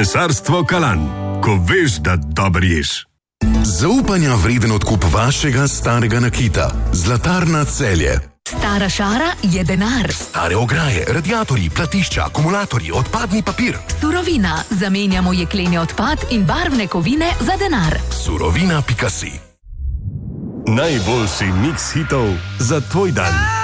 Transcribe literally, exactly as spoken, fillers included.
Mesarstvo Kalan. Ko veš, da dobro ješ. Zaupanja vreden odkup vašega starega nakita. Zlatarna Celje. Stara šara je denar. Stare ograje, radiatorji, platišča, akumulatorji, odpadni papir. Surovina. Zamenjamo jekleni odpad in barvne kovine za denar. Surovina pika si. Najboljši miks hitov za tvoj dan.